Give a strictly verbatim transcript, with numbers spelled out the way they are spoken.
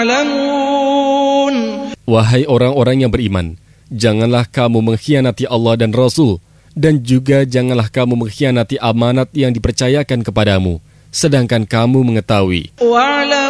Wahai orang-orang yang beriman, janganlah kamu mengkhianati Allah dan Rasul, dan juga janganlah kamu mengkhianati amanat yang dipercayakan kepadamu, sedangkan kamu mengetahui.